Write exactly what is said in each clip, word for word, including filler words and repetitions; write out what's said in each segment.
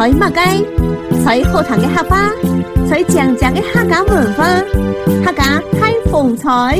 采马街，采好谈的客家，采正正的客家文化，客家太风采。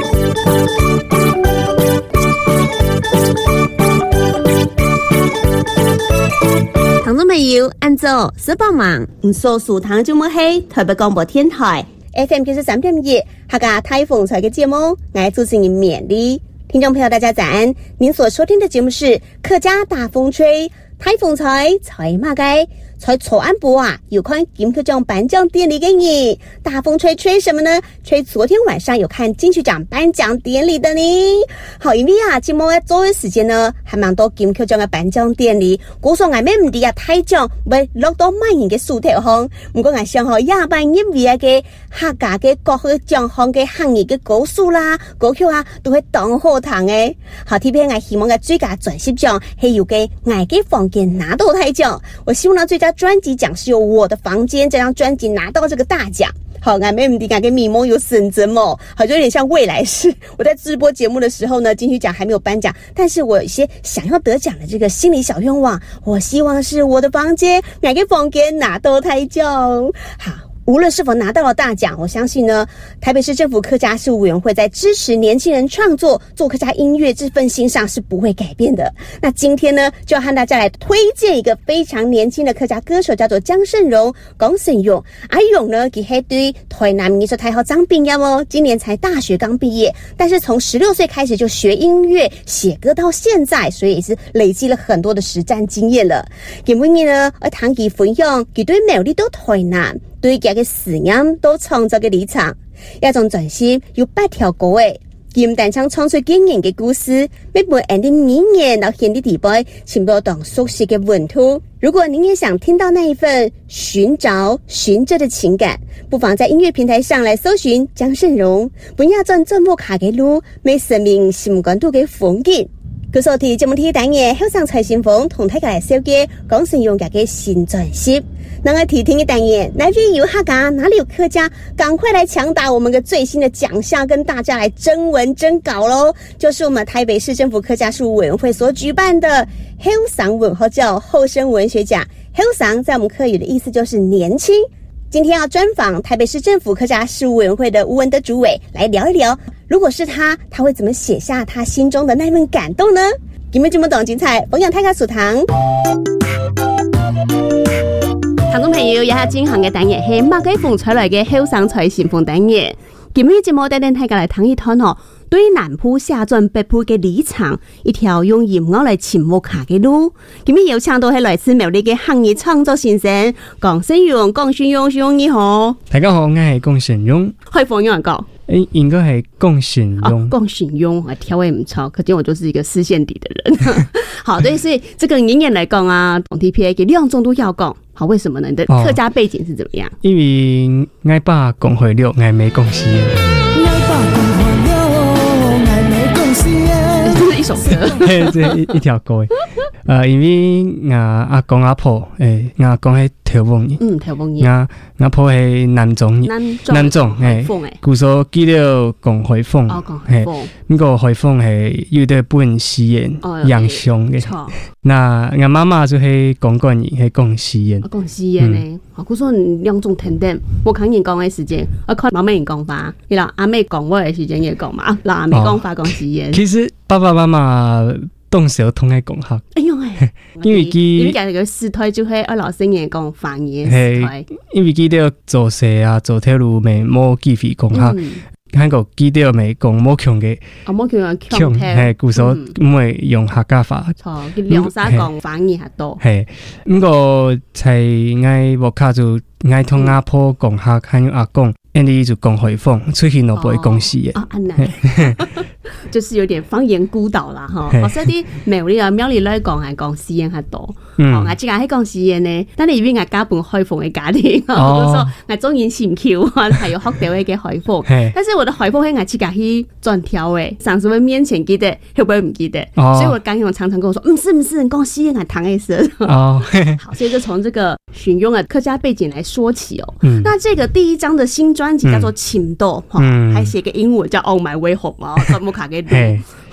听众朋友，按照十八万五所属堂节目係台北廣播電台 F M 九十三點一客家太風采嘅節目，我主持人勉勵。聽眾朋友大家早安，您所收聽的節目是客家大風吹太風采采馬街。在草案部啊，有看金曲獎頒獎典禮嘅你，大風吹吹什麼呢？吹昨天晚上有看金曲獎頒獎典禮的你。好，因為啊，節目嘅做嘅時間呢，還蠻多金曲獎嘅頒獎典禮。故說我咩唔啲啊，太獎會落到萬人嘅數頭上。唔過我想學廿八年位嘅客家嘅各個獎項嘅行業嘅歌數啦、歌曲啊，都會當好聽嘅。好，特別我希望嘅最佳專輯獎係由嘅我嘅房間拿到太獎。我希望呢最佳專輯獎是由我的房間這張專輯拿到這個大獎。好，我沒唔知我嘅迷夢有神真麼？好，就有點像未來式。我在直播節目的時候呢，金曲獎還沒有頒獎，但是我有一些想要得獎的這個心理小願望，我希望是我的房間，我嘅房間拿到大獎。好。無論是否拿到了大獎，我相信呢，台北市政府客家事務委員會在支持年輕人創作、做客家音樂這份心上是不會改變的。那今天呢，就要和大家來推薦一個非常年輕的客家歌手，叫做江勝榮、江勝榮。阿榮呢，佢係對台南藝術大學張畢業哦，今年才大學剛畢業，但是從十六歲開始就學音樂、寫歌到現在，所以也是累積了很多的實戰經驗了。今日呢，我談佢分享佢對美麗到台南。對佢嘅思念都創作嘅理想，一種專輯有八條歌誒，佢唔但唱唱出驚人嘅故事，每每人的語言到現的地步，全部當熟悉嘅文土。如果您也想聽到那一份尋找尋着的情感，不妨在音樂平台上來搜尋江勝榮，不要轉這麼卡嘅路，每生命心感度嘅風景。佢所提節目題單嘢，後上蔡新峰同大家來紹介江勝榮嘅新專輯。那個提聽的單元，哪裡有客家，哪裡有客家，趕快來搶答我們個最新的獎項，跟大家來徵文徵稿咯！就是我們台北市政府客家事務委員會所舉辦的後生文學獎後生文學獎。後生在我們客語的意思就是年輕。今天要專訪台北市政府客家事務委員會的吳文德主委，來聊一聊，如果是他，他會怎麼寫下他心中的那份感動呢？今日節目當精彩，逢陽太家屬堂。聽眾朋友，以下進行嘅單元係馬街風采來嘅後生采新風單元。今日節目帶領大家來談一談哦，對南部下轉北部嘅理想，一條用音樂來尋摸下嘅路。今日有請到係來自苗栗嘅行業創作先生江勝榮，江勝榮兄你好。 大家好，我係江勝榮。 可以方言講？ 誒，應該係江勝榮。 哦，江勝榮，我調味唔錯，可見我就是一個視線底的人。好，對，所以這個語言來講啊，同 T P A 嘅兩種都要講。好，為什麼呢？你的客家背景是怎麼樣？ 因為我爸講會了，我沒講西耶。 我爸講會了，我沒講西耶。 這是一首歌， 係這一一條歌。呃，因為我阿公阿婆，誒，我阿公係條鳳人， 嗯，條鳳人。 我阿婆係南種人，南種誒，故所記得講海鳳， 哦，講海鳳。 咁個海鳳係有啲本西言洋凶嘅。那我媽媽就係講國語，係講西言。 講西言呢？啊，故所兩種聽點。我看人講嘅時間，我看媽妹人講法，然後阿妹講我嘅時間也講嘛，嗱阿妹講法講西言。 其實爸爸媽媽當時通係講客。哎呦誒， 因為佢點解個時代就係我老師爺講方言時代。 因為佢哋做事啊，做條路咪冇機會講客。韓國記得咪講冇強嘅， 啊冇強嘅強係故所唔會用客家話。 錯，佢兩沙講反而係多。 係咁個係嗌我卡就嗌同阿婆講客，還有阿公，人哋就講海風，出去都不會講西嘅。 啊，安難，就是有點方言孤島啦，哈。我說啲苗栗啊，苗栗來講係講西言係多。哦，我自己喺講西言呢，但係因為我家本海豐嘅家庭，我說我中意潛橋，係要學到一個海豐。但是我的海豐係我自己去轉調誒，上司們面前記得，會不會唔記得？所以我剛用常常跟我說，唔是唔是，講西言係唐嘅事。哦，好，所以就從這個選用嘅客家背景來說起哦。那這個第一張的新專輯叫做《情竇》，哈，還寫個英文叫《Oh My Way Home》嘛，專門卡給你。